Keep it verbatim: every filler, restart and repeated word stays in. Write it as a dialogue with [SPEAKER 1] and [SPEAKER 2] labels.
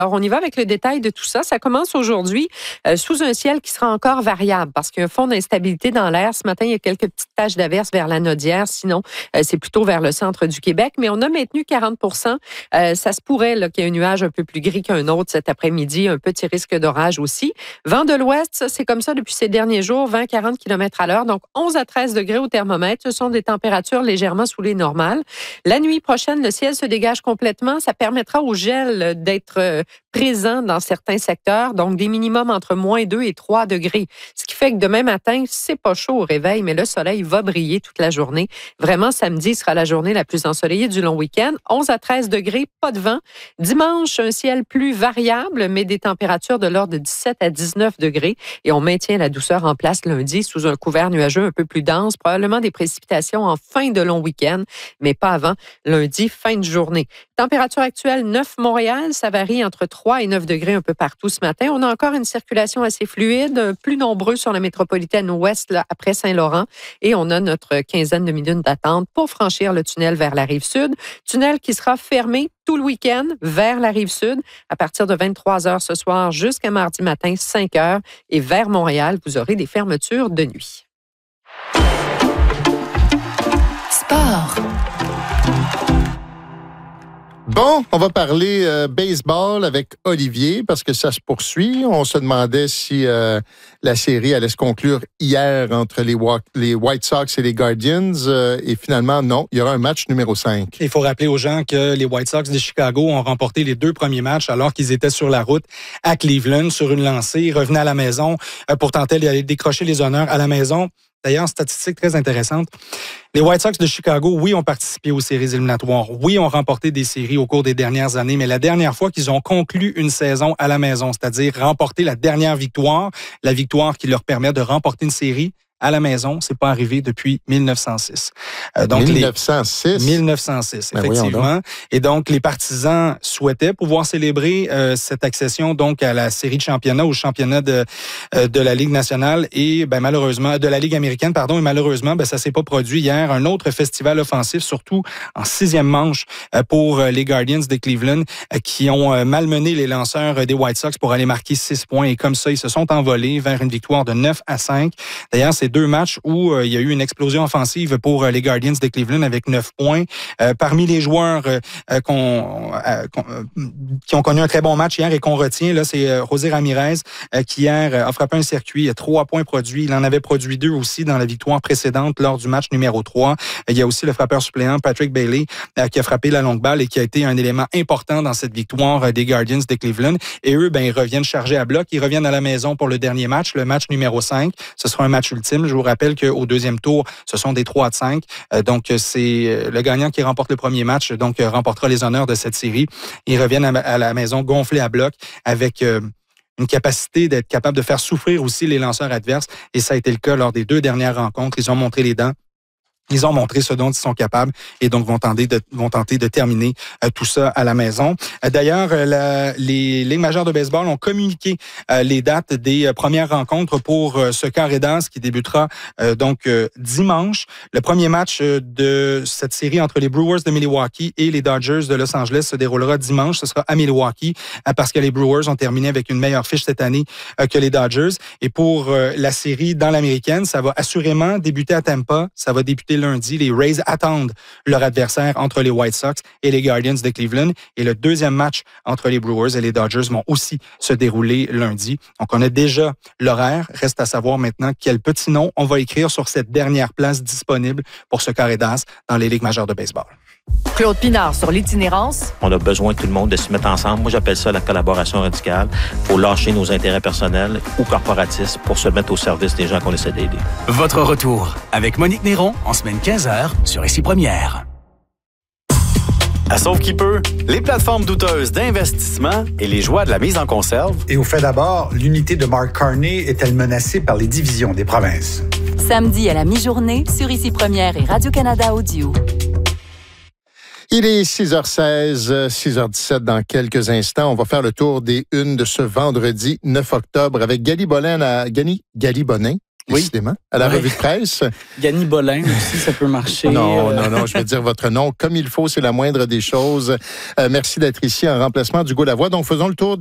[SPEAKER 1] Alors, on y va avec le détail de tout ça. Ça commence aujourd'hui euh, sous un ciel qui sera encore variable parce qu'il y a un fond d'instabilité dans l'air. Ce matin, il y a quelques petites taches d'averse vers la Naudière. Sinon, euh, c'est plutôt vers le centre du Québec. Mais on a maintenu quarante pour cent. Euh, ça se pourrait là, qu'il y ait un nuage un peu plus gris qu'un autre cet après-midi. Un petit risque d'orage aussi. Vent de l'ouest, ça, c'est comme ça depuis ces derniers jours. vingt à quarante kilomètres à l'heure. Donc, onze à treize degrés au thermomètre. Ce sont des températures légèrement sous les normales. La nuit prochaine, le ciel se dégage complètement. Ça permettra au gel d'être euh, présent dans certains secteurs, donc des minimums entre moins deux et trois degrés. Ce qui fait que demain matin, c'est pas chaud au réveil, mais le soleil va briller toute la journée. Vraiment, samedi sera la journée la plus ensoleillée du long week-end. onze à treize degrés, pas de vent. Dimanche, un ciel plus variable, mais des températures de l'ordre de dix-sept à dix-neuf degrés. Et on maintient la douceur en place lundi sous un couvert nuageux un peu plus dense. Probablement des précipitations en fin de long week-end, mais pas avant lundi, fin de journée. Température actuelle, neuf Montréal. Ça varie entre trois et neuf degrés un peu partout ce matin. On a encore une circulation assez fluide, plus nombreux sur la métropolitaine ouest là, après Saint-Laurent. Et on a notre quinzaine de minutes d'attente pour franchir le tunnel vers la rive sud. Tunnel qui sera fermé tout le week-end vers la rive sud à partir de vingt-trois heures ce soir jusqu'à mardi matin, cinq heures. Et vers Montréal, vous aurez des fermetures de nuit.
[SPEAKER 2] Sport.
[SPEAKER 3] Bon, on va parler euh, baseball avec Olivier parce que ça se poursuit. On se demandait si euh, la série allait se conclure hier entre les, Wa- les White Sox et les Guardians. Euh, et finalement, non, il y aura un match numéro cinq.
[SPEAKER 4] Il faut rappeler aux gens que les White Sox de Chicago ont remporté les deux premiers matchs alors qu'ils étaient sur la route à Cleveland sur une lancée. Ils revenaient à la maison euh, pour tenter d'aller décrocher les honneurs à la maison. D'ailleurs, statistique très intéressante. Les White Sox de Chicago, oui, ont participé aux séries éliminatoires. Oui, ont remporté des séries au cours des dernières années, mais la dernière fois qu'ils ont conclu une saison à la maison, c'est-à-dire remporter la dernière victoire, la victoire qui leur permet de remporter une série à la maison, c'est pas arrivé depuis mille neuf cent six.
[SPEAKER 3] Euh, donc mille neuf cent six?
[SPEAKER 4] Les... mille neuf cent six,
[SPEAKER 3] ben
[SPEAKER 4] effectivement. Et donc, les partisans souhaitaient pouvoir célébrer euh, cette accession donc à la série de championnat, au championnat de, euh, de la Ligue nationale et ben, malheureusement, de la Ligue américaine, pardon, et malheureusement, ben, ça s'est pas produit hier. Un autre festival offensif, surtout en sixième manche euh, pour euh, les Guardians de Cleveland, euh, qui ont euh, malmené les lanceurs euh, des White Sox pour aller marquer six points. Et comme ça, ils se sont envolés vers une victoire de neuf à cinq. D'ailleurs, c'est deux matchs où euh, il y a eu une explosion offensive pour euh, les Guardians de Cleveland avec neuf points. Euh, parmi les joueurs euh, qu'on, euh, qu'on, euh, qui ont connu un très bon match hier et qu'on retient, là, c'est euh, José Ramirez euh, qui hier euh, a frappé un circuit. Il a trois points produits. Il en avait produit deux aussi dans la victoire précédente lors du match numéro trois. Il y a aussi le frappeur suppléant Patrick Bailey euh, qui a frappé la longue balle et qui a été un élément important dans cette victoire euh, des Guardians de Cleveland. Et eux, ben, ils reviennent chargés à bloc. Ils reviennent à la maison pour le dernier match, le match numéro cinq. Ce sera un match ultime. Je vous rappelle qu'au deuxième tour, ce sont des trois à cinq. Euh, donc, c'est le gagnant qui remporte le premier match, donc euh, remportera les honneurs de cette série. Ils reviennent à, à la maison gonflés à bloc avec euh, une capacité d'être capable de faire souffrir aussi les lanceurs adverses. Et ça a été le cas lors des deux dernières rencontres. Ils ont montré les dents. Ils ont montré ce dont ils sont capables et donc vont tenter de, vont tenter de terminer euh, tout ça à la maison. Euh, d'ailleurs, euh, la, les Ligues majeures de baseball ont communiqué euh, les dates des euh, premières rencontres pour euh, ce carré d'as qui débutera euh, donc euh, dimanche. Le premier match euh, de cette série entre les Brewers de Milwaukee et les Dodgers de Los Angeles se déroulera dimanche. Ce sera à Milwaukee euh, parce que les Brewers ont terminé avec une meilleure fiche cette année euh, que les Dodgers. Et pour euh, la série dans l'américaine, ça va assurément débuter à Tampa. Ça va débuter lundi. Les Rays attendent leur adversaire entre les White Sox et les Guardians de Cleveland. Et le deuxième match entre les Brewers et les Dodgers vont aussi se dérouler lundi. Donc, on a déjà l'horaire. Reste à savoir maintenant quel petit nom on va écrire sur cette dernière place disponible pour ce carré d'as dans les Ligues majeures de baseball.
[SPEAKER 2] Claude Pinard sur l'itinérance.
[SPEAKER 5] On a besoin tout le monde de se mettre ensemble. Moi, j'appelle ça la collaboration radicale. Il faut lâcher nos intérêts personnels ou corporatistes pour se mettre au service des gens qu'on essaie d'aider.
[SPEAKER 6] Votre retour avec Monique Néron en semaine quinze heures sur Ici Première.
[SPEAKER 7] À Sauve qui peut, les plateformes douteuses d'investissement et les joies de la mise en conserve.
[SPEAKER 8] Et au fait d'abord, l'unité de Mark Carney est-elle menacée par les divisions des provinces?
[SPEAKER 2] Samedi à la mi-journée sur Ici Première et Radio-Canada Audio.
[SPEAKER 3] Il est six heures seize, six heures dix-sept dans quelques instants. On va faire le tour des unes de ce vendredi neuf octobre avec Gali Bonin à Gali, Gali Bonin. décidément, à la
[SPEAKER 9] Oui.
[SPEAKER 3] revue de presse.
[SPEAKER 9] Yanni Bolin aussi, ça peut marcher.
[SPEAKER 3] Non,
[SPEAKER 9] Euh,
[SPEAKER 3] non, non, je vais dire votre nom comme il faut, c'est la moindre des choses. Euh, merci d'être ici en remplacement d'Hugo Lavoie. Donc, faisons le tour